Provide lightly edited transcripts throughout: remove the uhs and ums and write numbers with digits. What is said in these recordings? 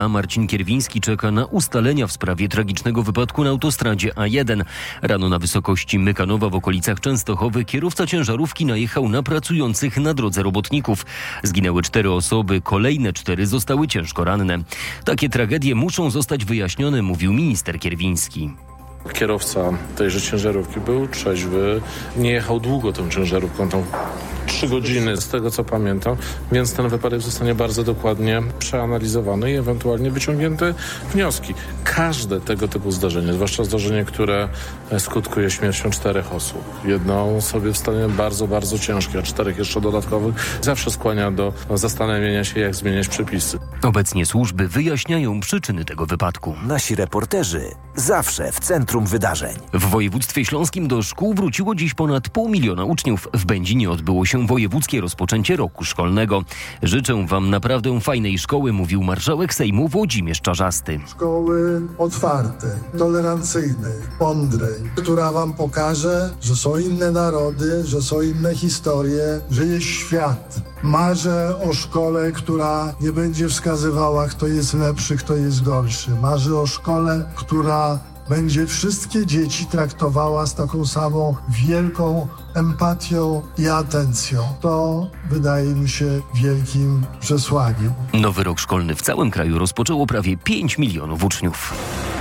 A Marcin Kierwiński czeka na ustalenia w sprawie tragicznego wypadku na autostradzie A1. Rano na wysokości Mykanowa w okolicach Częstochowy kierowca ciężarówki najechał na pracujących na drodze robotników. Zginęły 4 osoby, kolejne 4 zostały ciężko ranne. Takie tragedie muszą zostać wyjaśnione, mówił minister Kierwiński. Kierowca tejże ciężarówki był trzeźwy, nie jechał długo tą ciężarówką, tam 3 godziny z tego co pamiętam, więc ten wypadek zostanie bardzo dokładnie przeanalizowany i ewentualnie wyciągnięte wnioski. Każde tego typu zdarzenie, zwłaszcza zdarzenie, które skutkuje śmiercią 4 osób, jedną osobie w stanie bardzo, bardzo ciężkim, a 4 jeszcze dodatkowych, zawsze skłania do zastanowienia się, jak zmieniać przepisy. Obecnie służby wyjaśniają przyczyny tego wypadku. Nasi reporterzy zawsze w centrum wydarzeń. W województwie śląskim do szkół wróciło dziś ponad 500 000 uczniów. W Będzinie odbyło się wojewódzkie rozpoczęcie roku szkolnego. Życzę wam naprawdę fajnej szkoły, mówił marszałek Sejmu Włodzimierz Czarzasty. Szkoły otwartej, tolerancyjnej, mądrej, która wam pokaże, że są inne narody, że są inne historie, że jest świat. Marzę o szkole, która nie będzie wskazywała, kto jest lepszy, kto jest gorszy. Marzę o szkole, która będzie wszystkie dzieci traktowała z taką samą wielką empatią i atencją. To wydaje mi się wielkim przesłaniem. Nowy rok szkolny w całym kraju rozpoczęło prawie 5 milionów uczniów.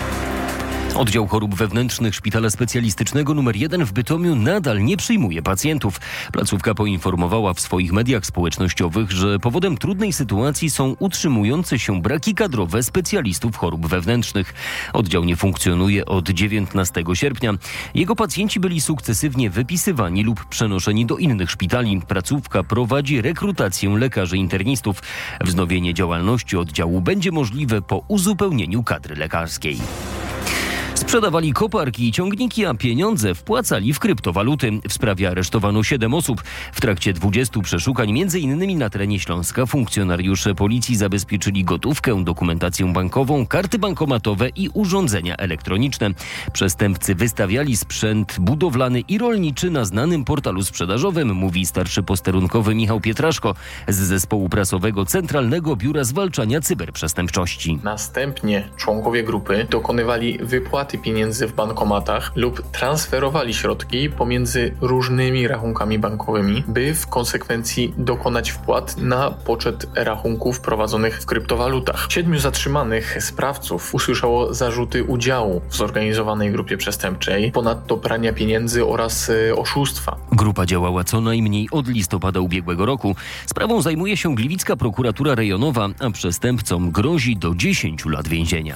Oddział chorób wewnętrznych Szpitala Specjalistycznego nr 1 w Bytomiu nadal nie przyjmuje pacjentów. Placówka poinformowała w swoich mediach społecznościowych, że powodem trudnej sytuacji są utrzymujące się braki kadrowe specjalistów chorób wewnętrznych. Oddział nie funkcjonuje od 19 sierpnia. Jego pacjenci byli sukcesywnie wypisywani lub przenoszeni do innych szpitali. Placówka prowadzi rekrutację lekarzy internistów. Wznowienie działalności oddziału będzie możliwe po uzupełnieniu kadry lekarskiej. Sprzedawali koparki i ciągniki, a pieniądze wpłacali w kryptowaluty. W sprawie aresztowano 7 osób. W trakcie 20 przeszukań, m.in. na terenie Śląska, funkcjonariusze policji zabezpieczyli gotówkę, dokumentację bankową, karty bankomatowe i urządzenia elektroniczne. Przestępcy wystawiali sprzęt budowlany i rolniczy na znanym portalu sprzedażowym, mówi starszy posterunkowy Michał Pietraszko z zespołu prasowego Centralnego Biura Zwalczania Cyberprzestępczości. Następnie członkowie grupy dokonywali wypłaty pieniędzy w bankomatach lub transferowali środki pomiędzy różnymi rachunkami bankowymi, by w konsekwencji dokonać wpłat na poczet rachunków prowadzonych w kryptowalutach. 7 zatrzymanych sprawców usłyszało zarzuty udziału w zorganizowanej grupie przestępczej, ponadto prania pieniędzy oraz oszustwa. Grupa działała co najmniej od listopada ubiegłego roku. Sprawą zajmuje się Gliwicka Prokuratura Rejonowa, a przestępcom grozi do 10 lat więzienia.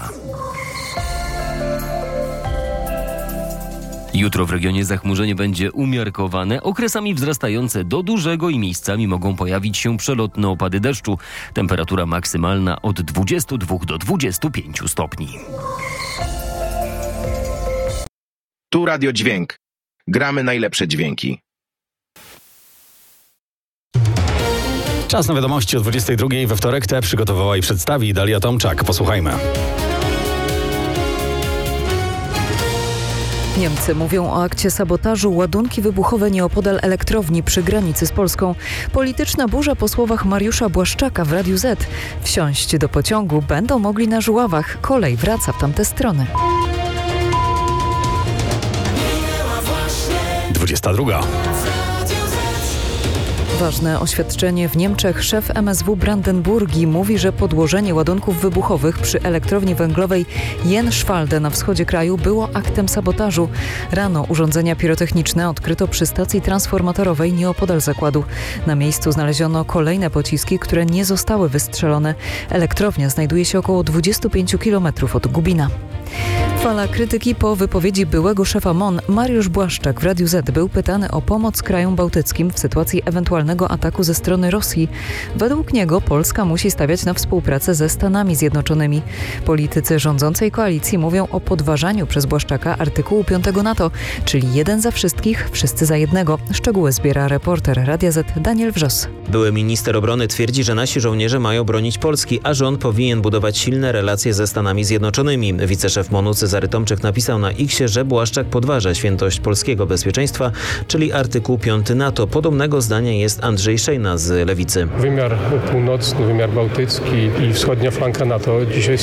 Jutro w regionie zachmurzenie będzie umiarkowane, okresami wzrastające do dużego i miejscami mogą pojawić się przelotne opady deszczu. Temperatura maksymalna od 22 do 25 stopni. Tu Radio Dźwięk. Gramy najlepsze dźwięki. Czas na wiadomości o 22 we wtorek. Te przygotowała i przedstawi Dalia Tomczak. Posłuchajmy. Niemcy mówią o akcie sabotażu, ładunki wybuchowe nieopodal elektrowni przy granicy z Polską. Polityczna burza po słowach Mariusza Błaszczaka w Radiu Z. Wsiąść do pociągu będą mogli na Żuławach. Kolej wraca w tamte strony. 22. Ważne oświadczenie w Niemczech. Szef MSW Brandenburgii mówi, że podłożenie ładunków wybuchowych przy elektrowni węglowej Jenschwalde na wschodzie kraju było aktem sabotażu. Rano urządzenia pirotechniczne odkryto przy stacji transformatorowej nieopodal zakładu. Na miejscu znaleziono kolejne pociski, które nie zostały wystrzelone. Elektrownia znajduje się około 25 km od Gubina. Fala krytyki po wypowiedzi byłego szefa MON. Mariusz Błaszczak w Radiu Z był pytany o pomoc krajom bałtyckim w sytuacji ewentualnego ataku ze strony Rosji. Według niego Polska musi stawiać na współpracę ze Stanami Zjednoczonymi. Politycy rządzącej koalicji mówią o podważaniu przez Błaszczaka artykułu 5 NATO, czyli jeden za wszystkich, wszyscy za jednego. Szczegóły zbiera reporter Radia Z Daniel Wrzos. Były minister obrony twierdzi, że nasi żołnierze mają bronić Polski, a rząd powinien budować silne relacje ze Stanami Zjednoczonymi. Wiceszef MON-u Cezary Cezary Tomczyk napisał na X-ie, że Błaszczak podważa świętość polskiego bezpieczeństwa, czyli artykuł 5 NATO. Podobnego zdania jest Andrzej Szejna z Lewicy. Wymiar północny, wymiar bałtycki i wschodnia flanka NATO dzisiaj